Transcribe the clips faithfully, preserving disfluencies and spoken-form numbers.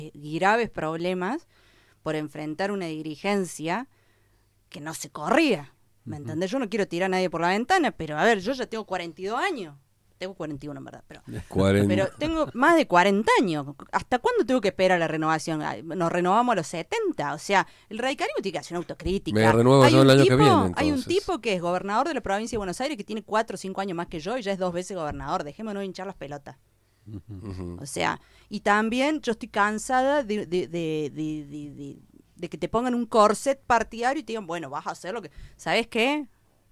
graves problemas por enfrentar una dirigencia que no se corría. ¿Me uh-huh. entendés? Yo no quiero tirar a nadie por la ventana, pero a ver, yo ya tengo cuarenta y dos años. Tengo cuarenta y uno en verdad, pero, cuarenta. pero tengo más de cuarenta años. ¿Hasta cuándo tengo que esperar la renovación? Nos renovamos a los setenta. O sea, el radicalismo tiene que hacer una autocrítica. Me renuevo yo el año tipo, que viene, entonces. Hay un tipo que es gobernador de la provincia de Buenos Aires que tiene cuatro o cinco años más que yo y ya es dos veces gobernador. Dejémonos hinchar las pelotas. Uh-huh. O sea, y también yo estoy cansada de, de, de, de, de, de, de que te pongan un corset partidario y te digan, bueno, vas a hacer lo que... ¿Sabes qué?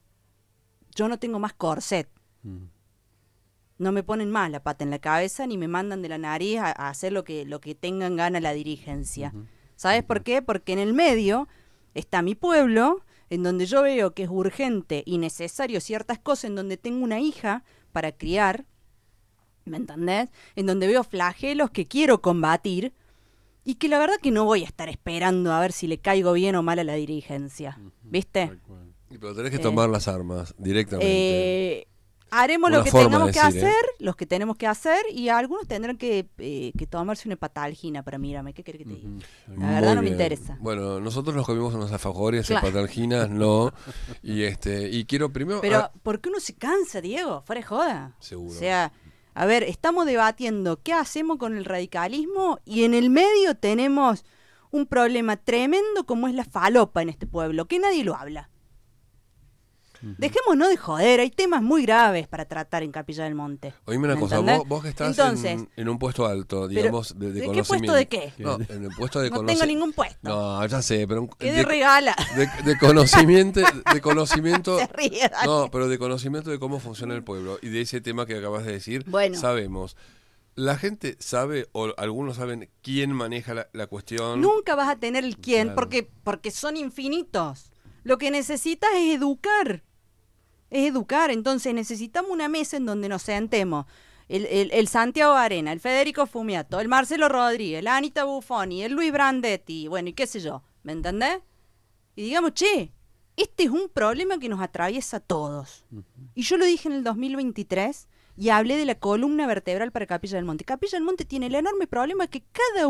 Yo no tengo más corset. Uh-huh. No me ponen más la pata en la cabeza ni me mandan de la nariz a, a hacer lo que, lo que tengan ganas la dirigencia. Uh-huh. ¿Sabes uh-huh. por qué? Porque en el medio está mi pueblo, en donde yo veo que es urgente y necesario ciertas cosas, en donde tengo una hija para criar, ¿me entendés? En donde veo flagelos que quiero combatir y que la verdad que no voy a estar esperando a ver si le caigo bien o mal a la dirigencia. ¿Viste? Pero tenés que eh, tomar las armas directamente. Eh, haremos lo que tengamos decir, que hacer, ¿eh? Los que tenemos que hacer, y algunos tendrán que, eh, que tomarse una patalgina para mírame, ¿qué querés que te diga? Uh-huh. La verdad Muy no bien. me interesa. Bueno, nosotros nos comimos unas alfajores, claro. patalginas, no. Y este, y quiero primero. Pero, ah, ¿por qué uno se cansa, Diego? Fuera de joda. Seguro. O sea, a ver, estamos debatiendo qué hacemos con el radicalismo y en el medio tenemos un problema tremendo como es la falopa en este pueblo, que nadie lo habla. Uh-huh. Dejémonos de joder, hay temas muy graves para tratar en Capilla del Monte. Oíme una cosa, vos, vos que estás Entonces, en, en un puesto alto, digamos, de, de, ¿de conocimiento. ¿De qué puesto de qué? No, en el puesto de no conocimiento. tengo ningún puesto. No, ya sé, pero... ¿Qué de regala? De, de conocimiento, de conocimiento... Se ríe, dale. No, pero de conocimiento de cómo funciona el pueblo y de ese tema que acabas de decir, bueno. sabemos. ¿La gente sabe o algunos saben quién maneja la, la cuestión? Nunca vas a tener el quién, claro. porque, porque son infinitos. Lo que necesitas es educar. Es educar, entonces necesitamos una mesa en donde nos sentemos el, el, el Santiago Arena, el Federico Fumiato, el Marcelo Rodríguez, la Anita Buffoni, el Luis Brandetti, bueno, y qué sé yo, ¿me entendés? Y digamos, che, este es un problema que nos atraviesa a todos. Uh-huh. Y yo lo dije en el dos mil veintitrés y hablé de la columna vertebral para Capilla del Monte. Capilla del Monte tiene el enorme problema que cada